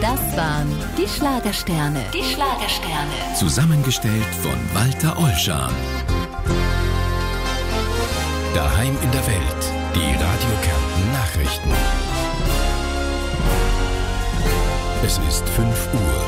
Das waren die Schlagersterne. Zusammengestellt von Walter Ollschan. Daheim in der Welt. Die Radio Kärnten Nachrichten. Es ist 5 Uhr.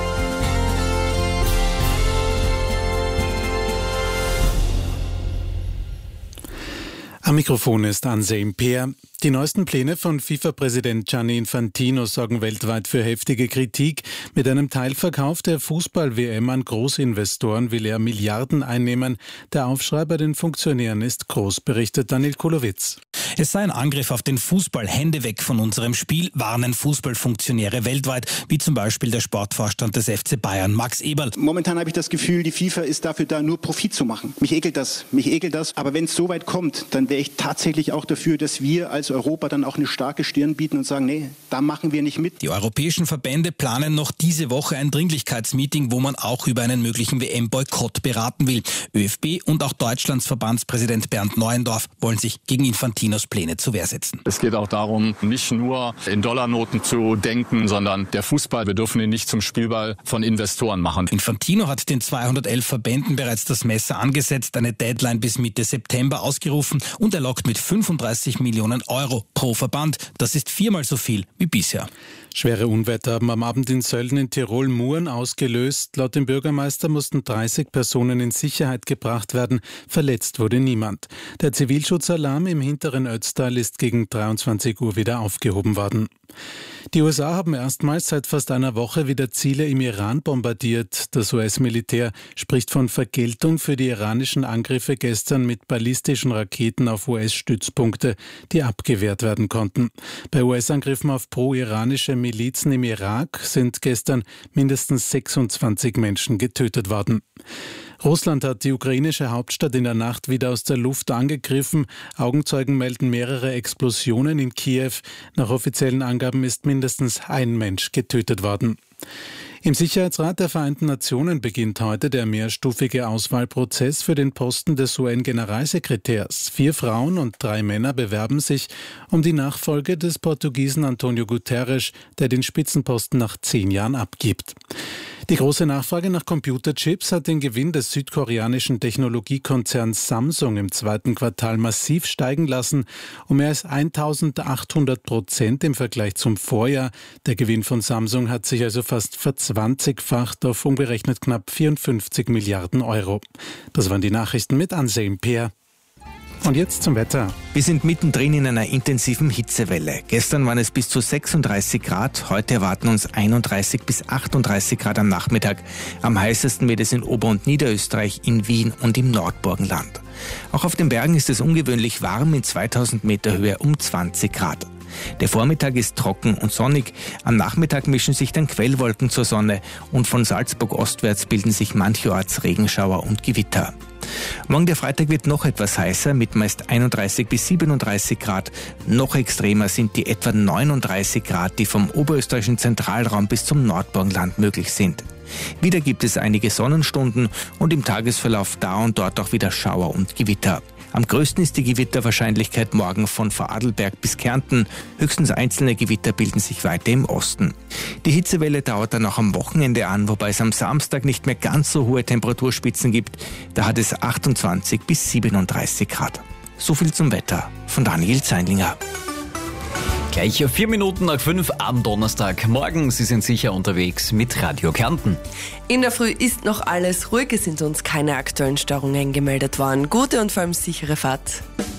Am Mikrofon ist Anselm Peer. Die neuesten Pläne von FIFA-Präsident Gianni Infantino sorgen weltweit für heftige Kritik. Mit einem Teilverkauf der Fußball-WM an Großinvestoren will er Milliarden einnehmen. Der Aufschrei bei den Funktionären ist groß, berichtet Daniel Kolowitz. Es sei ein Angriff auf den Fußball. Hände weg von unserem Spiel, warnen Fußballfunktionäre weltweit, wie zum Beispiel der Sportvorstand des FC Bayern, Max Eberl. Momentan habe ich das Gefühl, die FIFA ist dafür da, nur Profit zu machen. Mich ekelt das. Aber wenn es so weit kommt, dann wäre ich tatsächlich auch dafür, dass wir als Europa dann auch eine starke Stirn bieten und sagen, nee, da machen wir nicht mit. Die europäischen Verbände planen noch diese Woche ein Dringlichkeitsmeeting, wo man auch über einen möglichen WM-Boykott beraten will. ÖFB und auch Deutschlands Verbandspräsident Bernd Neuendorf wollen sich gegen Infantinos Pläne zur Wehr setzen. Es geht auch darum, nicht nur in Dollarnoten zu denken, sondern der Fußball, wir dürfen ihn nicht zum Spielball von Investoren machen. Infantino hat den 211 Verbänden bereits das Messer angesetzt, eine Deadline bis Mitte September ausgerufen und er lockt mit 35 Millionen Euro pro Verband. Das ist 4-mal so viel wie bisher. Schwere Unwetter haben am Abend in Sölden in Tirol Muren ausgelöst. Laut dem Bürgermeister mussten 30 Personen in Sicherheit gebracht werden. Verletzt wurde niemand. Der Zivilschutzalarm im hinteren Ötztal ist gegen 23 Uhr wieder aufgehoben worden. Die USA haben erstmals seit fast einer Woche wieder Ziele im Iran bombardiert. Das US-Militär spricht von Vergeltung für die iranischen Angriffe gestern mit ballistischen Raketen auf US-Stützpunkte, die abgewehrt werden konnten. Bei US-Angriffen auf pro-iranische Milizen im Irak sind gestern mindestens 26 Menschen getötet worden. Russland hat die ukrainische Hauptstadt in der Nacht wieder aus der Luft angegriffen. Augenzeugen melden mehrere Explosionen in Kiew. Nach offiziellen Angaben ist mindestens ein Mensch getötet worden. Im Sicherheitsrat der Vereinten Nationen beginnt heute der mehrstufige Auswahlprozess für den Posten des UN-Generalsekretärs. 4 Frauen und 3 Männer bewerben sich um die Nachfolge des Portugiesen António Guterres, der den Spitzenposten nach 10 Jahren abgibt. Die große Nachfrage nach Computerchips hat den Gewinn des südkoreanischen Technologiekonzerns Samsung im 2. Quartal massiv steigen lassen, um mehr als 1.800% im Vergleich zum Vorjahr. Der Gewinn von Samsung hat sich also fast verzwanzigfacht auf umgerechnet knapp 54 Milliarden Euro. Das waren die Nachrichten mit Anselm Peer. Und jetzt zum Wetter. Wir sind mittendrin in einer intensiven Hitzewelle. Gestern waren es bis zu 36 Grad, heute erwarten uns 31 bis 38 Grad am Nachmittag. Am heißesten wird es in Ober- und Niederösterreich, in Wien und im Nordburgenland. Auch auf den Bergen ist es ungewöhnlich warm, in 2000 Meter Höhe um 20 Grad. Der Vormittag ist trocken und sonnig. Am Nachmittag mischen sich dann Quellwolken zur Sonne und von Salzburg ostwärts bilden sich mancherorts Regenschauer und Gewitter. Morgen der Freitag wird noch etwas heißer mit meist 31 bis 37 Grad. Noch extremer sind die etwa 39 Grad, die vom oberösterreichischen Zentralraum bis zum Nordburgenland möglich sind. Wieder gibt es einige Sonnenstunden und im Tagesverlauf da und dort auch wieder Schauer und Gewitter. Am größten ist die Gewitterwahrscheinlichkeit morgen von Vorarlberg bis Kärnten. Höchstens einzelne Gewitter bilden sich weiter im Osten. Die Hitzewelle dauert dann auch am Wochenende an, wobei es am Samstag nicht mehr ganz so hohe Temperaturspitzen gibt. Da hat es 28 bis 37 Grad. So viel zum Wetter von Daniel Zeinlinger. Gleich 4 Minuten nach 5 am Donnerstag. Morgen, Sie sind sicher unterwegs mit Radio Kärnten. In der Früh ist noch alles ruhig, es sind uns keine aktuellen Störungen gemeldet worden. Gute und vor allem sichere Fahrt.